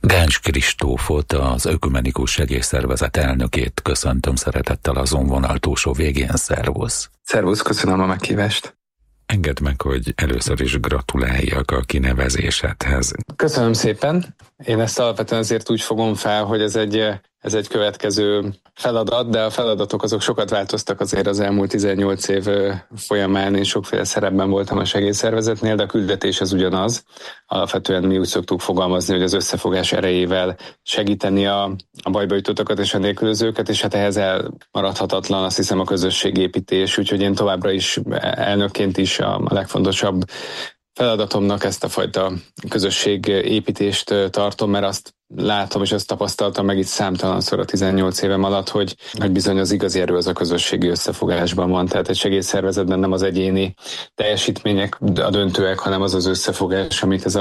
Gáncs Kristófot, az Ökumenikus Segélyszervezet elnökét köszöntöm szeretettel azon vonal túlsó végén. Szervusz! Szervusz, köszönöm a meghívást! Engedd meg, hogy először is gratuláljak a kinevezésedhez. Köszönöm szépen! Én ezt alapvetően azért úgy fogom fel, hogy ez egy következő feladat, de a feladatok azok sokat változtak azért az elmúlt 18 év folyamán. Én sokféle szerepben voltam a segélyszervezetnél, de a küldetés az ugyanaz. Alapvetően mi úgy szoktuk fogalmazni, hogy az összefogás erejével segíteni a bajba jutottakat és a nélkülözőket, és hát ehhez elmaradhatatlan, azt hiszem, a közösségépítés, úgyhogy én továbbra is elnökként is a legfontosabb feladatomnak ezt a fajta közösségépítést tartom, mert azt látom és azt tapasztaltam meg itt számtalanszor a 18 évem alatt, hogy bizony az igazi erő az a közösségi összefogásban van. Tehát egy segélyszervezetben nem az egyéni teljesítmények a döntőek, hanem az az összefogás, amit ez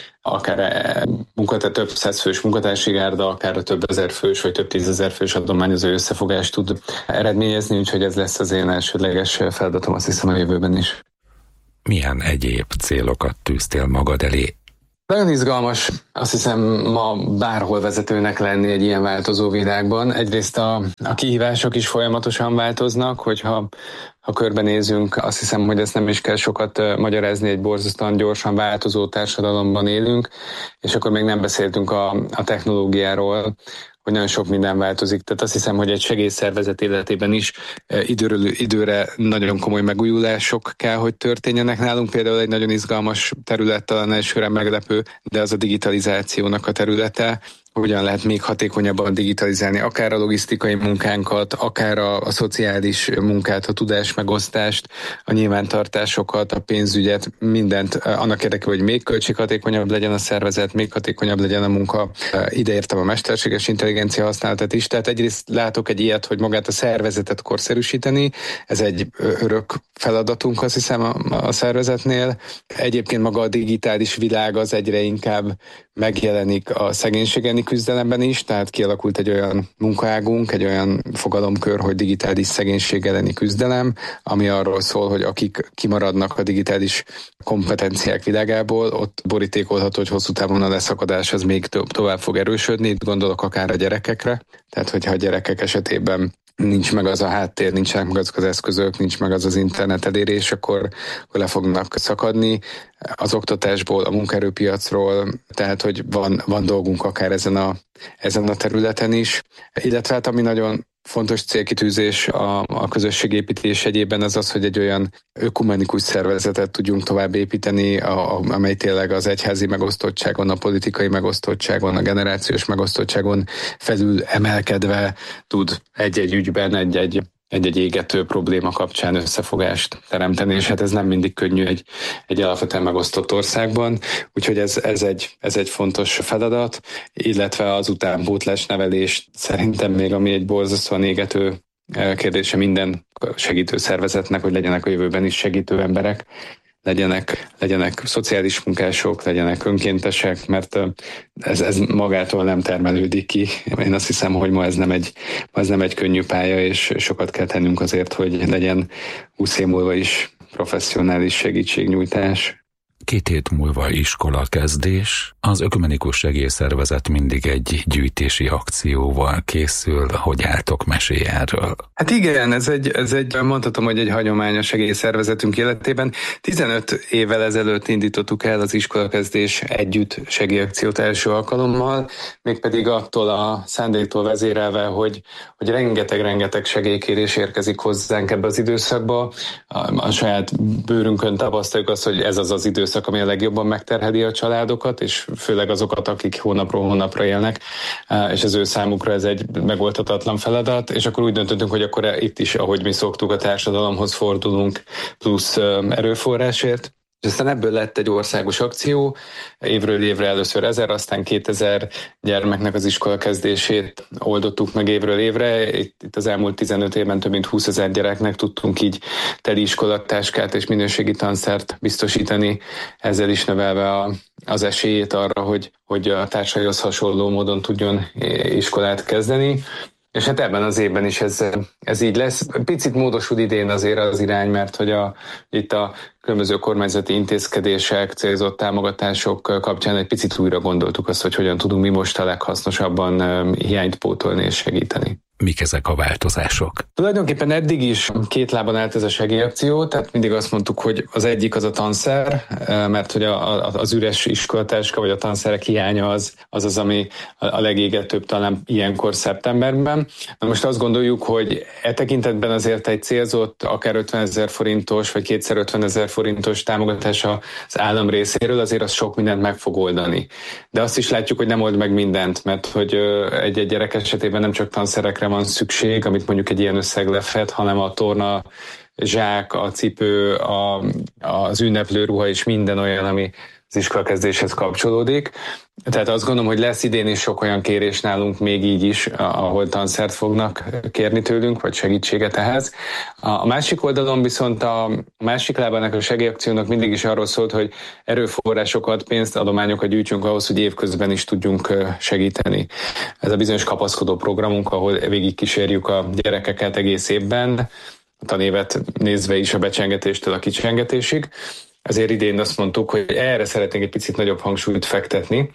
akár több százfős munkatársi gárda, akár a több ezer fős vagy több tízezer fős adományozó összefogást tud eredményezni, úgyhogy ez lesz az én elsődleges feladatom, azt hiszem, a jövőben is. Milyen egyéb célokat tűztél magad elé? Nagyon izgalmas, azt hiszem, ma bárhol vezetőnek lenni egy ilyen változó világban. Egyrészt a kihívások is folyamatosan változnak, hogyha körbenézünk, azt hiszem, hogy ezt nem is kell sokat magyarázni, egy borzasztóan gyorsan változó társadalomban élünk, és akkor még nem beszéltünk a technológiáról, hogy nagyon sok minden változik. Tehát azt hiszem, hogy egy segélyszervezet életében is időről időre nagyon komoly megújulások kell, hogy történjenek. Nálunk például egy nagyon izgalmas terület, talán elsőre meglepő, de az a digitalizációnak a területe. Hogyan lehet még hatékonyabban digitalizálni akár a logisztikai munkánkat, akár a szociális munkát, a tudásmegosztást, a nyilvántartásokat, a pénzügyet, mindent annak érdekében, hogy még költséghatékonyabb legyen a szervezet, még hatékonyabb legyen a munka. Ide értem a mesterséges intelligencia használatát is. Tehát egyrészt látok egy ilyet, hogy magát a szervezetet korszerűsíteni, ez egy örök feladatunk, azt hiszem, a szervezetnél. Egyébként maga a digitális világ az egyre inkább megjelenik a szegénység elleni küzdelemben is, tehát kialakult egy olyan munkaágunk, egy olyan fogalomkör, hogy digitális szegénység elleni küzdelem, ami arról szól, hogy akik kimaradnak a digitális kompetenciák világából, ott borítékolható, hogy hosszú távon a leszakadás az még tovább fog erősödni, itt gondolok akár a gyerekekre, tehát hogyha a gyerekek esetében nincs meg az a háttér, nincsenek meg azok az eszközök, nincs meg az az internet elérés, akkor le fognak szakadni az oktatásból, a munkaerőpiacról, tehát hogy van dolgunk akár ezen a területen is. Illetve hát ami nagyon fontos célkitűzés a közösségépítés egyében az, hogy egy olyan ökumenikus szervezetet tudjunk tovább építeni, amely tényleg az egyházi megosztottságon, a politikai megosztottságon, a generációs megosztottságon felül emelkedve tud egy-egy ügyben, egy égető probléma kapcsán összefogást teremteni, és hát ez nem mindig könnyű egy alapvetően megosztott országban, úgyhogy ez egy fontos feladat, illetve az utánpótlás nevelés szerintem még, ami egy borzasztóan égető kérdése minden segítő szervezetnek, hogy legyenek a jövőben is segítő emberek, legyenek szociális munkások, legyenek önkéntesek, mert ez magától nem termelődik ki. Én azt hiszem, hogy ma ez nem egy könnyű pálya, és sokat kell tennünk azért, hogy legyen 20 év múlva is professzionális segítségnyújtás. 2 hét múlva iskolakezdés. Az Ökumenikus Segélyszervezet mindig egy gyűjtési akcióval készül. Hogy álltok, mesélj erről? Hát igen, ez egy mondhatom, hogy egy hagyomány a segélyszervezetünk életében. 15 évvel ezelőtt indítottuk el az iskolakezdés együtt segélyakciót első alkalommal, mégpedig attól a szándéktól vezérelve, hogy rengeteg segélykérés érkezik hozzánk ebbe az időszakba. A saját bőrünkön tapasztaljuk azt, hogy ez az időszak, ami a legjobban megterheli a családokat, és főleg azokat, akik hónapról hónapra élnek, és az ő számukra ez egy megoldhatatlan feladat, és akkor úgy döntöttünk, hogy akkor itt is, ahogy mi szoktuk, a társadalomhoz fordulunk plusz erőforrásért. És aztán ebből lett egy országos akció, évről évre először 1000, aztán 2000 gyermeknek az iskola kezdését oldottuk meg évről évre. Itt az elmúlt 15 évben több mint 20 000 gyereknek tudtunk így teli iskolatáskát és minőségi tanszert biztosítani, ezzel is növelve az esélyét arra, hogy a társaihoz hasonló módon tudjon iskolát kezdeni. És hát ebben az évben is ez így lesz. Picit módosul idén azért az irány, mert hogy itt a különböző kormányzati intézkedések, célzott támogatások kapcsán egy picit újra gondoltuk azt, hogy hogyan tudunk mi most a leghasznosabban hiányt pótolni és segíteni. Mik ezek a változások? Tulajdonképpen eddig is két lábon állt ez a segélyakció, tehát mindig azt mondtuk, hogy az egyik az a tanszer, mert hogy az üres iskolatáska vagy a tanszerek hiánya az, ami a legégetőbb talán ilyenkor szeptemberben. Na most azt gondoljuk, hogy e tekintetben azért egy célzott, akár 50 000 forintos, vagy kétszer 50 000 forintos támogatása az állam részéről azért az sok mindent meg fog oldani. De azt is látjuk, hogy nem old meg mindent, mert hogy egy gyerek esetében nem csak tanszerekre van szükség, amit mondjuk egy ilyen összeg lefed, hanem a torna, zsák, a cipő, az ünneplő ruha és minden olyan, ami az iskolakezdéshez kapcsolódik. Tehát azt gondolom, hogy lesz idén is sok olyan kérés nálunk még így is, ahol tanszert fognak kérni tőlünk, vagy segítséget ehhez. A másik oldalon viszont a másik lábának a segélyakciónak mindig is arról szólt, hogy erőforrásokat, pénzt, adományokat gyűjtsünk ahhoz, hogy évközben is tudjunk segíteni. Ez a bizonyos kapaszkodó programunk, ahol végig kísérjük a gyerekeket egész évben, a tanévet nézve is a becsengetéstől a kicsengetésig. Ezért idén azt mondtuk, hogy erre szeretnénk egy picit nagyobb hangsúlyt fektetni,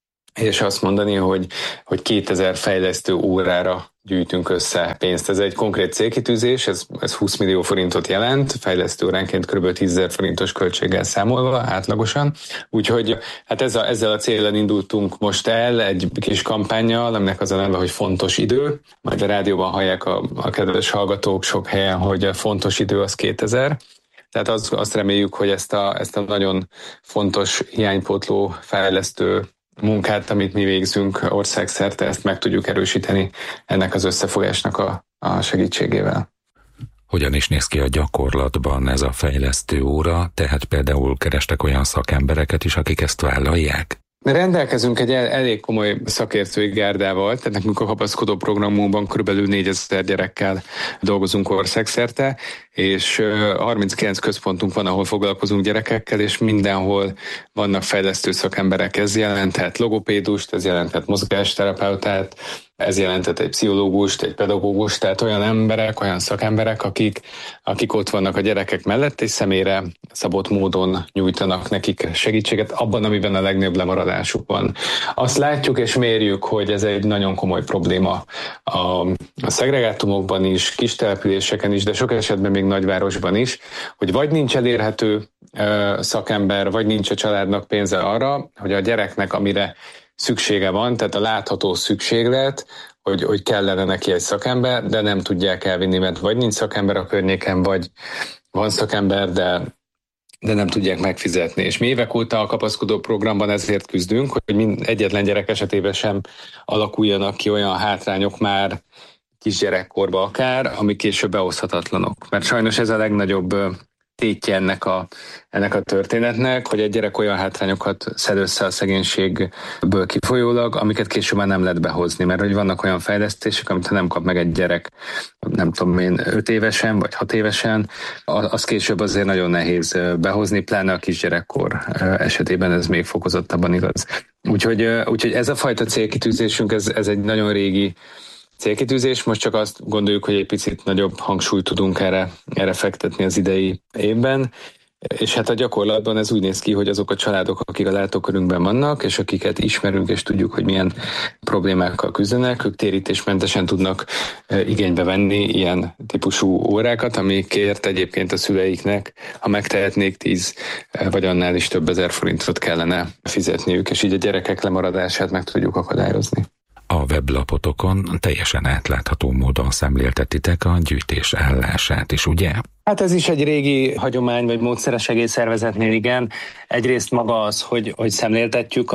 és azt mondani, hogy 2000 fejlesztő órára gyűjtünk össze pénzt. Ez egy konkrét célkitűzés, ez 20 millió forintot jelent, fejlesztő óránként kb. 10 000 forintos költséggel számolva átlagosan. Úgyhogy hát ezzel a céllal indultunk most el egy kis kampánnyal, aminek az a neve, hogy fontos idő. Majd a rádióban hallják a kedves hallgatók sok helyen, hogy a fontos idő az 2000. Tehát azt reméljük, hogy ezt a nagyon fontos hiánypótló fejlesztő munkát, amit mi végzünk országszerte, ezt meg tudjuk erősíteni ennek az összefogásnak a segítségével. Hogyan is néz ki a gyakorlatban ez a fejlesztő óra? Tehát például kerestek olyan szakembereket is, akik ezt vállalják? Rendelkezünk egy elég komoly szakértői gárdával, tehát nekünk a kapaszkodó programunkban kb. 4000 gyerekkel dolgozunk országszerte, és 39 központunk van, ahol foglalkozunk gyerekekkel, és mindenhol vannak fejlesztő szakemberek. Ez jelenthet logopédust, ez jelenthet mozgásterapeutát, ez jelentett egy pszichológust, egy pedagógust, tehát olyan emberek, olyan szakemberek, akik ott vannak a gyerekek mellett, és személyre szabott módon nyújtanak nekik segítséget abban, amiben a legnagyobb lemaradásuk van. Azt látjuk és mérjük, hogy ez egy nagyon komoly probléma a szegregátumokban is, kis településeken is, de sok esetben még nagyvárosban is, hogy vagy nincs elérhető szakember, vagy nincs a családnak pénze arra, hogy a gyereknek, amire szüksége van, tehát a látható szükséglet, hogy kellene neki egy szakember, de nem tudják elvinni, mert vagy nincs szakember a környéken, vagy van szakember, de nem tudják megfizetni. És mi évek óta a kapaszkodó programban ezért küzdünk, hogy egyetlen gyerek esetében sem alakuljanak ki olyan hátrányok már kisgyerekkorba akár, amik később behozhatatlanok. Mert sajnos ez a legnagyobb tétje ennek a történetnek, hogy egy gyerek olyan hátrányokat szed össze a szegénységből kifolyólag, amiket később már nem lehet behozni, mert hogy vannak olyan fejlesztések, amit ha nem kap meg egy gyerek, nem tudom én, 5 évesen vagy 6 évesen, az később azért nagyon nehéz behozni, pláne a kisgyerekkor esetében ez még fokozottabban igaz. Úgyhogy ez a fajta célkitűzésünk, ez egy nagyon régi célkitűzés, most csak azt gondoljuk, hogy egy picit nagyobb hangsúlyt tudunk erre fektetni az idei évben, és hát a gyakorlatban ez úgy néz ki, hogy azok a családok, akik a látókörünkben vannak, és akiket ismerünk, és tudjuk, hogy milyen problémákkal küzdenek, ők térítésmentesen tudnak igénybe venni ilyen típusú órákat, amikért egyébként a szüleiknek, ha megtehetnék, 10 vagy annál is több ezer forintot kellene fizetniük, és így a gyerekek lemaradását meg tudjuk akadályozni. A weblapotokon teljesen átlátható módon szemléltetitek a gyűjtés állását is, ugye? Hát ez is egy régi hagyomány, vagy módszer a segélyszervezetnél, igen. Egyrészt maga az, hogy szemléltetjük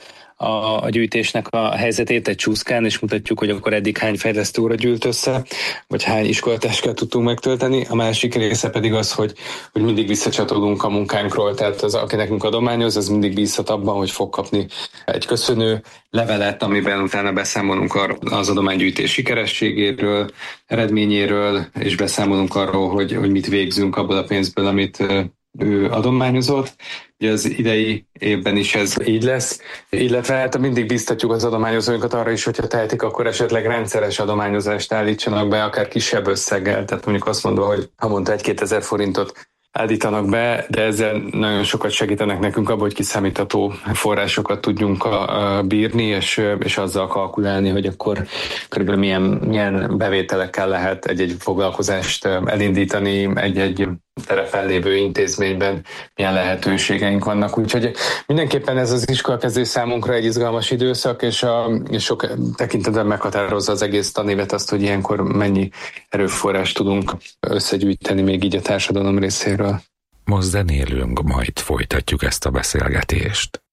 a gyűjtésnek a helyzetét egy csúszkán, és mutatjuk, hogy akkor eddig hány fejlesztő óra gyűlt össze, vagy hány iskolatáskát tudtunk megtölteni. A másik része pedig az, hogy mindig visszacsatolunk a munkánkról, tehát az, aki nekünk adományoz, az mindig bízhat abban, hogy fog kapni egy köszönő levelet, amiben utána beszámolunk az adománygyűjtés sikerességéről, eredményéről, és beszámolunk arról, hogy mit végzünk abból a pénzből, amit ő adományozott. Ugye az idei évben is ez így lesz, illetve hát mindig biztatjuk az adományozóinkat arra is, hogyha tehetik, akkor esetleg rendszeres adományozást állítsanak be, akár kisebb összeggel, tehát mondjuk azt mondva, hogy havonta 1-2 ezer forintot állítanak be, de ezzel nagyon sokat segítenek nekünk abban, hogy kiszámítható forrásokat tudjunk bírni, és azzal kalkulálni, hogy akkor körülbelül milyen bevételekkel lehet egy-egy foglalkozást elindítani, egy terepen lévő intézményben milyen lehetőségeink vannak. Úgyhogy mindenképpen ez az iskolakezdés számunkra egy izgalmas időszak, és sok tekintetben meghatározza az egész tanévet azt, hogy ilyenkor mennyi erőforrást tudunk összegyűjteni még így a társadalom részéről. Most zenélünk, majd folytatjuk ezt a beszélgetést.